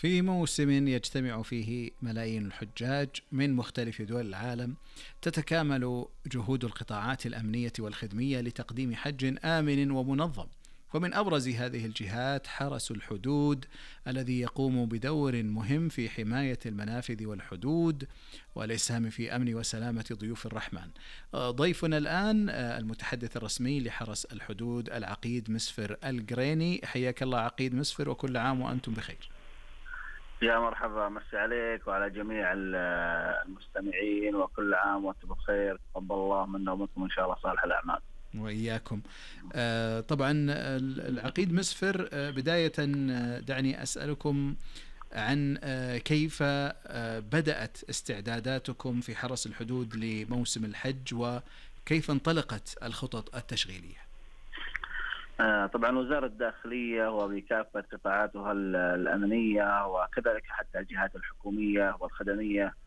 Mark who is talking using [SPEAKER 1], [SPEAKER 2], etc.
[SPEAKER 1] في موسم يجتمع فيه ملايين الحجاج من مختلف دول العالم، تتكامل جهود القطاعات الأمنية والخدمية لتقديم حج آمن ومنظم. ومن أبرز هذه الجهات حرس الحدود، الذي يقوم بدور مهم في حماية المنافذ والحدود والإسهام في أمن وسلامة ضيوف الرحمن. ضيفنا الآن المتحدث الرسمي لحرس الحدود العقيد مسفر القريني. حياك الله عقيد مسفر، وكل عام وأنتم بخير.
[SPEAKER 2] يا مرحبا، مسي عليك وعلى جميع المستمعين، وكل عام وانتم بخير. تقبل الله منا ومنكم إن شاء الله صالح الأعمال.
[SPEAKER 1] وإياكم. طبعا العقيد مسفر، بداية دعني أسألكم عن كيف بدأت استعداداتكم في حرس الحدود لموسم الحج، وكيف انطلقت الخطط التشغيلية.
[SPEAKER 2] طبعا وزارة الداخلية وبكافة قطاعاتها الأمنية وكذلك حتى الجهات الحكومية والخدمية